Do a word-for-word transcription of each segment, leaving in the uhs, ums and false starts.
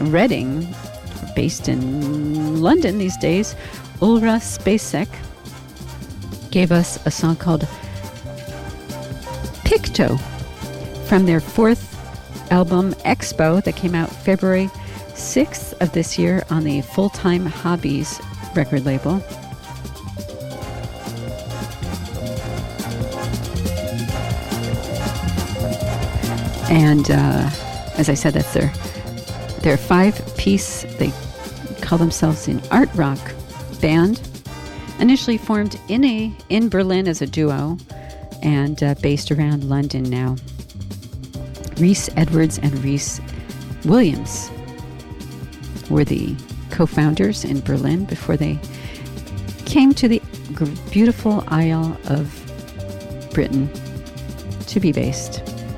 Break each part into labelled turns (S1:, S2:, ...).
S1: Reading, based in London these days, Ulra Spacek, gave us a song called Picto from their fourth album, Expo, that came out February sixth of this year on the Full Time Hobbies record label. And uh, as I said, that's their their five-piece, they call themselves an art rock band, initially formed in a in Berlin as a duo and uh, based around London now. Rhys Edwards and Rhys Williams were the co-founders in Berlin before they came to the beautiful Isle of Britain to be based.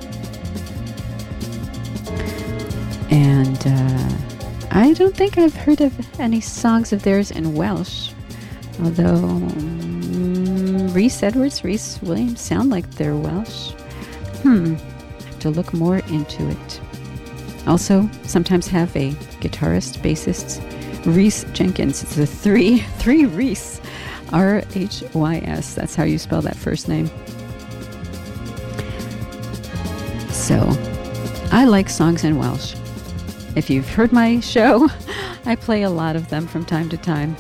S1: And uh, I don't think I've heard of any songs of theirs in Welsh, although um, Rhys Edwards, Rhys Williams sound like they're Welsh. Hmm. To look more into it. Also, sometimes have a guitarist, bassist, Rhys Jenkins. It's a three, three Rhys, R H Y S. That's how you spell that first name. So, I like songs in Welsh. If you've heard my show, I play a lot of them from time to time.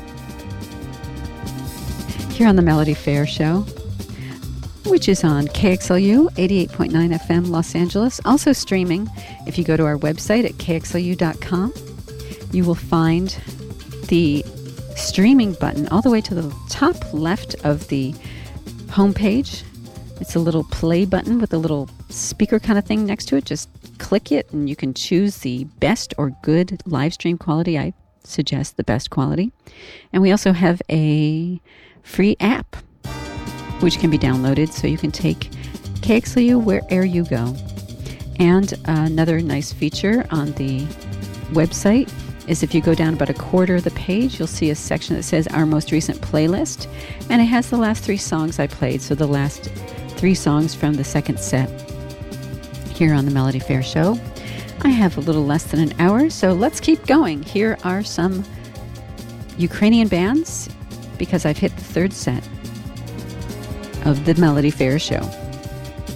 S1: Here on the Melody Fair Show, which is on K X L U eighty-eight point nine F M Los Angeles. Also streaming, if you go to our website at K X L U dot com, you will find the streaming button all the way to the top left of the homepage. It's a little play button with a little speaker kind of thing next to it. Just click it and you can choose the best or good live stream quality. I suggest the best quality. And we also have a free app which can be downloaded so you can take K X L U wherever you go. And uh, another nice feature on the website is if you go down about a quarter of the page, you'll see a section that says Our Most Recent Playlist, and it has the last three songs I played, so the last three songs from the second set here on the Melody Fair Show. I have a little less than an hour, so let's keep going. Here are some Ukrainian bands, because I've hit the third set of the Melody Fair Show.